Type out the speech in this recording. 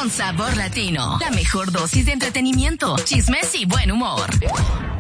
con sabor latino. La mejor dosis de entretenimiento, chismes y buen humor.